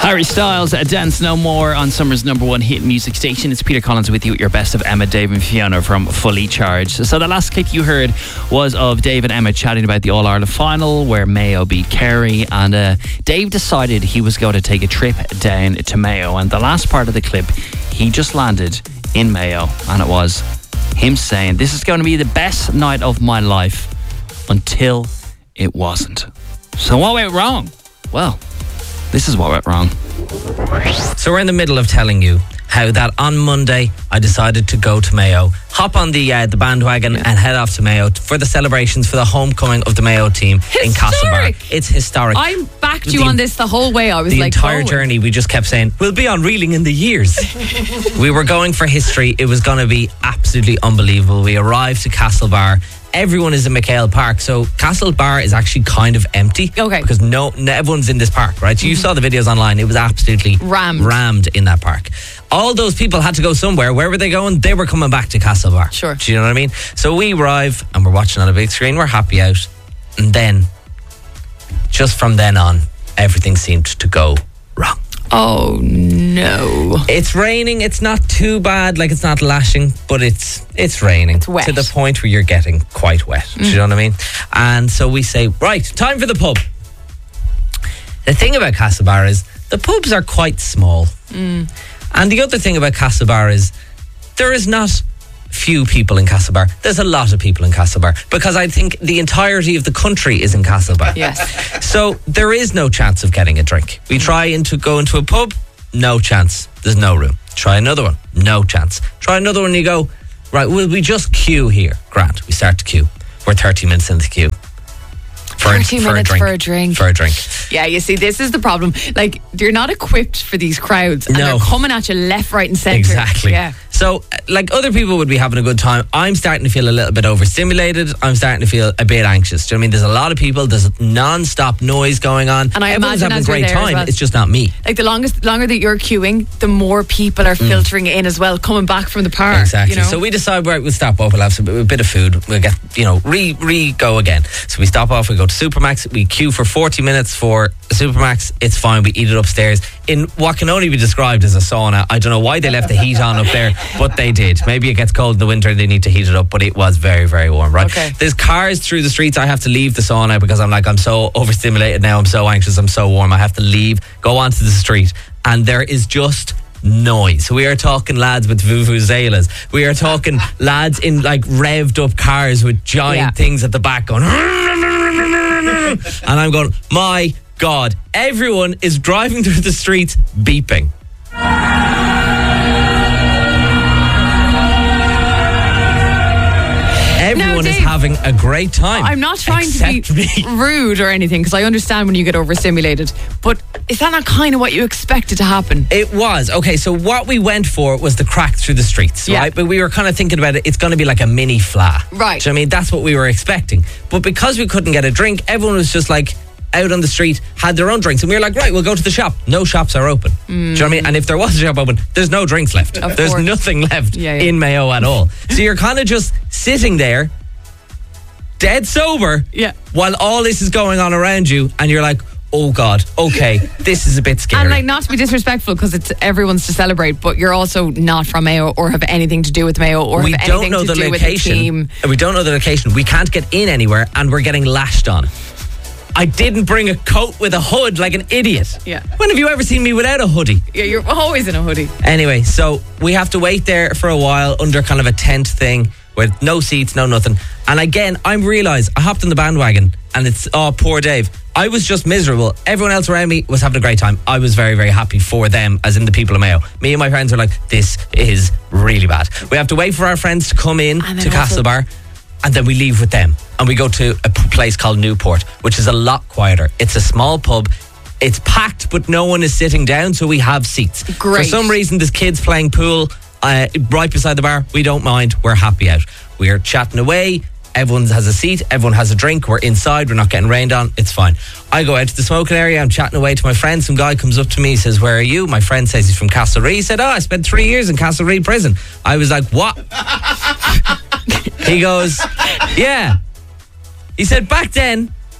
Harry Styles, Dance No More on Summer's #1 hit music station. It's Peter Collins with you at your best of Emma, Dave and Fiona from Fully Charged. So the last clip you heard was of Dave and Emma chatting about the All-Ireland final where Mayo beat Kerry, and Dave decided he was going to take a trip down to Mayo, and the last part of the clip he just landed in Mayo, and it was him saying, "This is going to be the best night of my life," until it wasn't. So what went wrong? Well, this is what went wrong. So we're in the middle of telling you how that on Monday I decided to go to Mayo, hop on the bandwagon and head off to Mayo for the celebrations for the homecoming of the Mayo team in Castlebar. It's historic. I backed you on this the whole way. I was the like, entire journey we just kept saying, we'll be on Reeling in the years. We were going for history. It was going to be absolutely unbelievable. We arrived to Castlebar. Everyone is in McHale Park, so Castlebar is actually kind of empty. Okay. Because no everyone's in this park, right? So you saw the videos online. It was absolutely rammed in that park. All those people had to go somewhere. Where were they going? They were coming back to Castlebar. Sure. Do you know what I mean? So we arrive and we're watching on a big screen. We're happy out. And then, just from then on, everything seemed to go wrong. Oh no. It's raining. It's not too bad. Like, it's not lashing, but it's raining. It's wet. To the point where you're getting quite wet. Do you know what I mean? And so we say, right, time for the pub. The thing about Castlebar is the pubs are quite small. And the other thing about Castlebar is there is not few people in Castlebar. There's a lot of people in Castlebar, because I think the entirety of the country is in Castlebar. Yes. So there is no chance of getting a drink. We try to go into a pub, no chance. There's no room. Try another one, no chance. Try another one, you go, right, will we just queue here? Grant, we start to queue. We're 30 minutes in the queue. 30 minutes for a drink. For a drink. Yeah, you see, this is the problem. Like, you're not equipped for these crowds. And they're coming at you left, right and centre. Exactly. Yeah. So, like, other people would be having a good time. I'm starting to feel a little bit overstimulated. I'm starting to feel a bit anxious. Do you know what I mean? There's a lot of people. There's non-stop noise going on. And I Everyone's imagine having a as great you're there time. as well. It's just not me. Like, the longer that you're queuing, the more people are filtering in as well, coming back from the park. Exactly. You know? So we decide, right, we'll stop off. We'll have a bit of food. We'll get, re-go again. So we stop off. We go to Supermax. We queue for 40 minutes for Supermax. It's fine. We eat it upstairs in what can only be described as a sauna. I don't know why they left the heat on up there, but they did. Maybe it gets cold in the winter and they need to heat it up, but it was very, very warm, right? Okay. There's cars through the streets. I have to leave the sauna because I'm so overstimulated now. I'm so anxious. I'm so warm. I have to leave, go onto the street, and there is just noise. We are talking lads with vuvuzelas. We are talking lads in like revved up cars with giant things at the back going and I'm going, my God, everyone is driving through the streets beeping. Everyone is having a great time. I'm not trying to be rude or anything, because I understand when you get overstimulated, but is that not kind of what you expected to happen? It was. Okay, so what we went for was the crack through the streets, right? But we were kind of thinking about it, it's going to be like a mini fla. Right. Do you know what I mean? That's what we were expecting. But because we couldn't get a drink, everyone was just like out on the street, had their own drinks, and we were like, right, we'll go to the shop. No shops are open. Do you know what I mean? And if there was a shop open, there's no drinks left. There's nothing left in Mayo at all. So you're kind of just sitting there, dead sober, while all this is going on around you, and you're like, oh God, okay, this is a bit scary. And like, not to be disrespectful, because it's everyone's to celebrate, but you're also not from Mayo or have anything to do with Mayo or have anything to do with the team. We don't know the location. We can't get in anywhere, and we're getting lashed on. I didn't bring a coat with a hood like an idiot. Yeah. When have you ever seen me without a hoodie? Yeah, you're always in a hoodie. Anyway, so we have to wait there for a while under kind of a tent thing with no seats, no nothing. And again, I hopped on the bandwagon, and it's, oh, poor Dave. I was just miserable. Everyone else around me was having a great time. I was very, very happy for them, as in the people of Mayo. Me and my friends were like, this is really bad. We have to wait for our friends to come in to Castlebar, and then we leave with them. And we go to a place called Newport, which is a lot quieter. It's a small pub. It's packed, but no one is sitting down, so we have seats. Great. For some reason, there's kids playing pool right beside the bar. We don't mind. We're happy out. We're chatting away. Everyone has a seat. Everyone has a drink. We're inside. We're not getting rained on. It's fine. I go out to the smoking area. I'm chatting away to my friend. Some guy comes up to me. He says, where are you? My friend says he's from Castlereagh. He said, I spent 3 years in Castlereagh prison. I was like, what? He goes, yeah. He said, back then,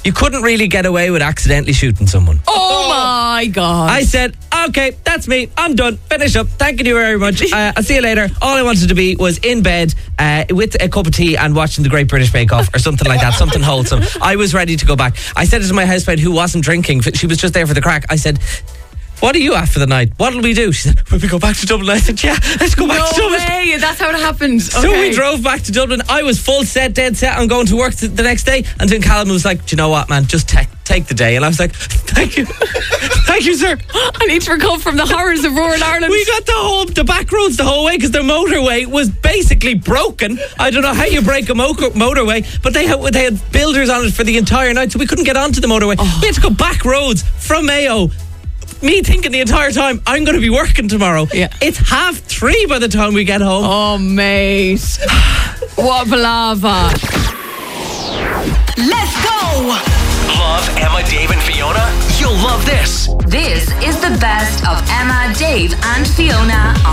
you couldn't really get away with accidentally shooting someone. Oh my God. I said, okay, that's me. I'm done. Finish up. Thank you very much. I'll see you later. All I wanted to be was in bed with a cup of tea and watching the Great British Bake Off or something like that, something wholesome. I was ready to go back. I said it to my housemate who wasn't drinking. She was just there for the crack. I said, what are you at for the night? What'll we do? She said, will we go back to Dublin? I said, yeah, let's go back to Dublin. No way, that's how it happened. So we drove back to Dublin. I was dead set on going to work the next day. And then Callum was like, do you know what, man? Just take the day. And I was like, thank you. Thank you, sir. I need to recover from the horrors of rural Ireland. We got the back roads the whole way because the motorway was basically broken. I don't know how you break a motorway, but they had builders on it for the entire night, so we couldn't get onto the motorway. We had to go back roads from Mayo. Me thinking the entire time, I'm going to be working tomorrow. Yeah. It's 3:30 by the time we get home. Oh, mate. What palaver. Let's go. Love Emma, Dave and Fiona? You'll love this. This is the best of Emma, Dave and Fiona